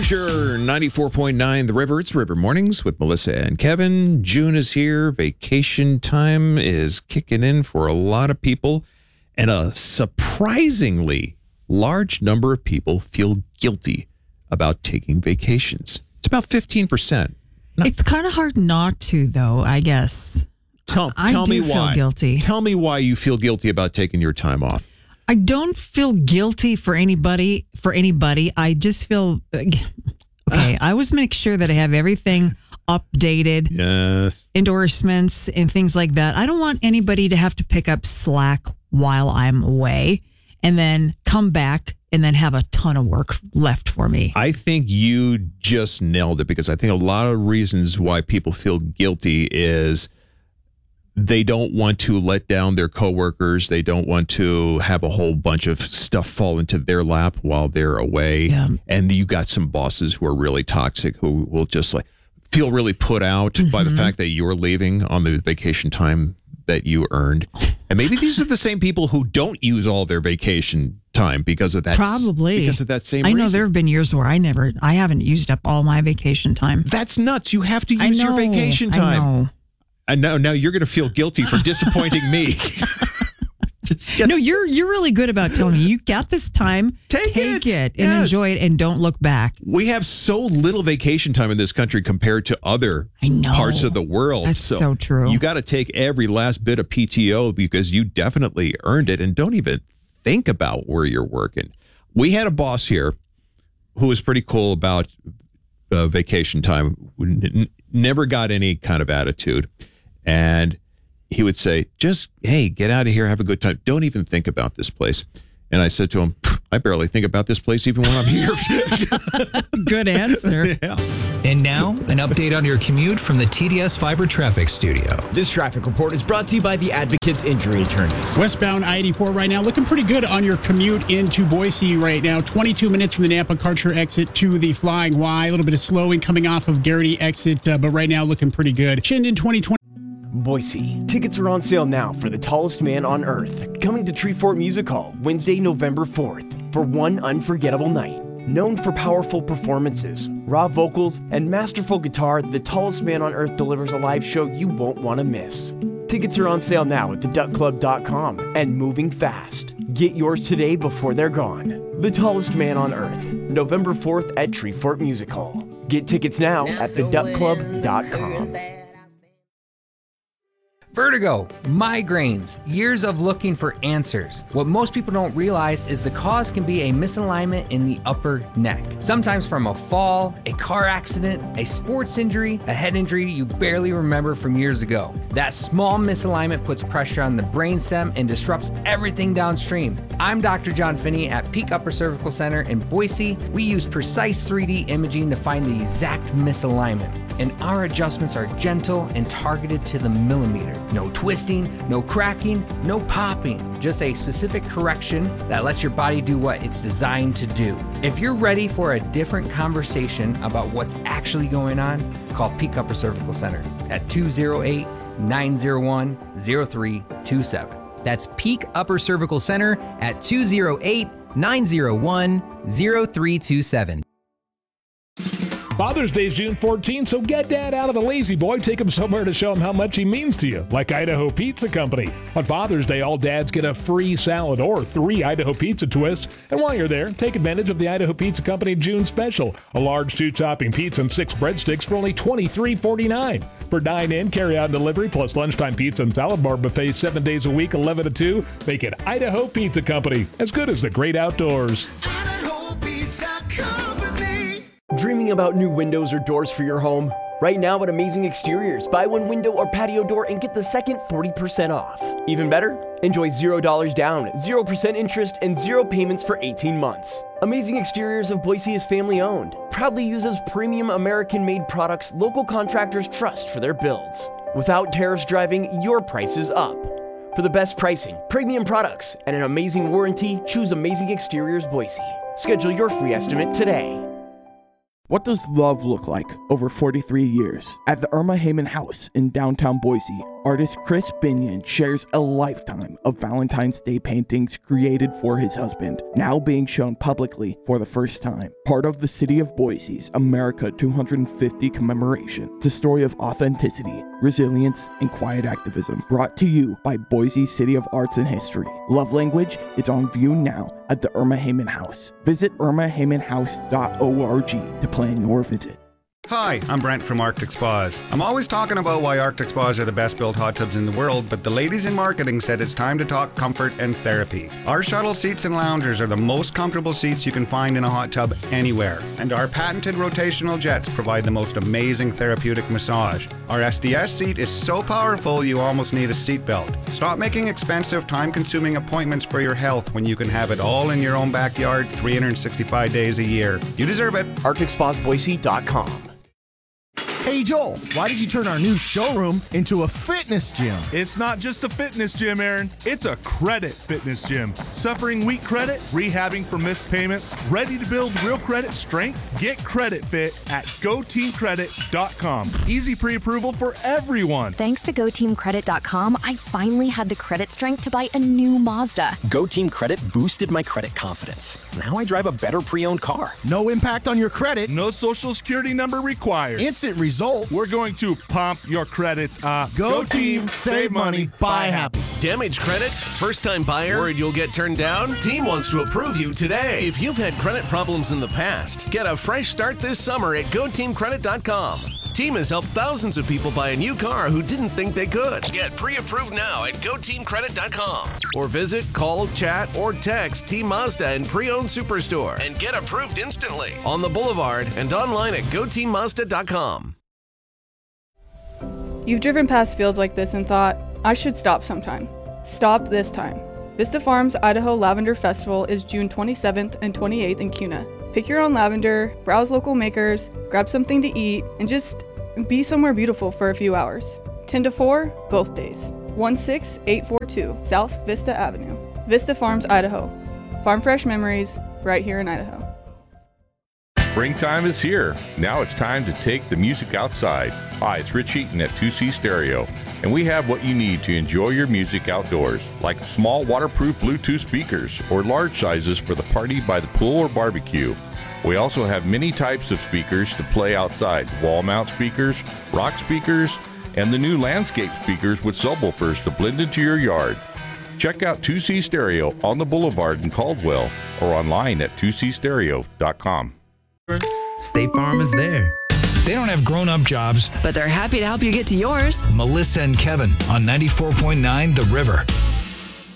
Hoosier 94.9 The River. It's River Mornings with Melissa and Kevin. June is here. Vacation time is kicking in for a lot of people. And a surprisingly large number of people feel guilty about taking vacations. It's about 15%. It's kind of hard not to, though, I guess. Tell me why. Feel guilty. Tell me why you feel guilty about taking your time off. I don't feel guilty for anybody. I just feel okay. I always make sure that I have everything updated. Yes. Endorsements and things like that. I don't want anybody to have to pick up slack while I'm away and then come back and then have a ton of work left for me. I think you just nailed it, because I think a lot of reasons why people feel guilty is they don't want to let down their coworkers. They don't want to have a whole bunch of stuff fall into their lap while they're away. Yeah. And you got some bosses who are really toxic, who will just like feel really put out by the fact that you're leaving on the vacation time that you earned. And maybe these are the same people who don't use all their vacation time because of that. Probably. Because of that same I know reason. there have been years where I haven't used up all my vacation time. That's nuts. You have to use your vacation time. I know. And now you're going to feel guilty for disappointing me. No, you're really good about telling me you got this time. Take it and yes. enjoy it and don't look back. We have so little vacation time in this country compared to other parts of the world. That's so true. You got to take every last bit of PTO because you definitely earned it, and don't even think about where you're working. We had a boss here who was pretty cool about vacation time. Never got any kind of attitude. And he would say, just, hey, get out of here, have a good time. Don't even think about this place. And I said to him, I barely think about this place even when I'm here. Good answer. Yeah. And now, an update on your commute from the TDS Fiber Traffic Studio. This traffic report is brought to you by the Advocates Injury Attorneys. Westbound I-84 right now, looking pretty good on your commute into Boise right now. 22 minutes from the Napa-Karcher exit to the Flying Y. A little bit of slowing coming off of Garrity exit, but right now looking pretty good. Chinden 2020. Boise. Tickets are on sale now for The Tallest Man on Earth, coming to Treefort Music Hall Wednesday, November 4th, for one unforgettable night. Known for powerful performances, raw vocals, and masterful guitar, The Tallest Man on Earth delivers a live show you won't want to miss. Tickets are on sale now at theduckclub.com and moving fast. Get yours today before they're gone. The Tallest Man on Earth, November 4th at Treefort Music Hall. Get tickets now at theduckclub.com. Vertigo, migraines, years of looking for answers. What most people don't realize is the cause can be a misalignment in the upper neck. Sometimes from a fall, a car accident, a sports injury, a head injury you barely remember from years ago. That small misalignment puts pressure on the brainstem and disrupts everything downstream. I'm Dr. John Finney at Peak Upper Cervical Center in Boise. We use precise 3D imaging to find the exact misalignment, and our adjustments are gentle and targeted to the millimeter. No twisting, no cracking, no popping, just a specific correction that lets your body do what it's designed to do. If you're ready for a different conversation about what's actually going on, call Peak Upper Cervical Center at 208-901-0327. That's Peak Upper Cervical Center at 208-901-0327. Father's Day is June 14th, so get Dad out of the lazy boy. Take him somewhere to show him how much he means to you, like Idaho Pizza Company. On Father's Day, all dads get a free salad or 3 Idaho Pizza twists. And while you're there, take advantage of the Idaho Pizza Company June special, a large 2-topping pizza and 6 breadsticks for only $23.49. For dine-in, carry-out, and delivery, plus lunchtime pizza and salad bar buffets 7 days a week, 11 to 2, make it Idaho Pizza Company, as good as the great outdoors. Idaho Pizza Company. Dreaming about new windows or doors for your home? Right now at Amazing Exteriors, buy one window or patio door and get the second 40% off. Even better? Enjoy $0 down, 0% interest, and 0 payments for 18 months. Amazing Exteriors of Boise is family owned. Proudly uses premium American-made products local contractors trust for their builds. Without tariffs driving your prices up. For the best pricing, premium products, and an amazing warranty, choose Amazing Exteriors Boise. Schedule your free estimate today. What does love look like over 43 years? At the Irma Heyman House in downtown Boise, Artist Chris Binion shares a lifetime of Valentine's Day paintings created for his husband, now being shown publicly for the first time. Part of the City of Boise's America 250 commemoration. It's a story of authenticity, resilience, and quiet activism, brought to you by Boise City of Arts and History. Love Language is on view now at the Irma Heyman House. Visit irmaheymanhouse.org to plan your visit. Hi, I'm Brent from Arctic Spas. I'm always talking about why Arctic Spas are the best built hot tubs in the world, but the ladies in marketing said it's time to talk comfort and therapy. Our shuttle seats and loungers are the most comfortable seats you can find in a hot tub anywhere, and our patented rotational jets provide the most amazing therapeutic massage. Our SDS seat is so powerful you almost need a seatbelt. Stop making expensive, time-consuming appointments for your health when you can have it all in your own backyard 365 days a year. You deserve it. ArcticSpasBoise.com. Hey Joel, why did you turn our new showroom into a fitness gym? It's not just a fitness gym, Aaron. It's a credit fitness gym. Suffering weak credit, rehabbing for missed payments, ready to build real credit strength? Get Credit Fit at GoTeamCredit.com. Easy pre-approval for everyone. Thanks to GoTeamCredit.com, I finally had the credit strength to buy a new Mazda. GoTeam Credit boosted my credit confidence. Now I drive a better pre-owned car. No impact on your credit. No social security number required. Instant results. We're going to pump your credit up. Go Team, save money, buy happy. Damaged credit? First time buyer? Worried you'll get turned down? Team wants to approve you today. If you've had credit problems in the past, get a fresh start this summer at GoTeamCredit.com. Team has helped thousands of people buy a new car who didn't think they could. Get pre-approved now at GoTeamCredit.com. Or visit, call, chat, or text Team Mazda and Pre-Owned Superstore and get approved instantly on the Boulevard and online at GoTeamMazda.com. You've driven past fields like this and thought, I should stop sometime. Stop this time. Vista Farms Idaho Lavender Festival is June 27th and 28th in Kuna. Pick your own lavender, browse local makers, grab something to eat, and just be somewhere beautiful for a few hours. 10 to 4, both days. 16842 South Vista Avenue. Vista Farms, Idaho. Farm fresh memories, right here in Idaho. Springtime is here. Now it's time to take the music outside. Hi, it's Rich Eaton at 2C Stereo, and we have what you need to enjoy your music outdoors, like small waterproof Bluetooth speakers or large sizes for the party by the pool or barbecue. We also have many types of speakers to play outside, wall mount speakers, rock speakers, and the new landscape speakers with subwoofers to blend into your yard. Check out 2C Stereo on the Boulevard in Caldwell or online at 2cstereo.com. State Farm is there. They don't have grown-up jobs, but they're happy to help you get to yours. Melissa and Kevin on 94.9 The River.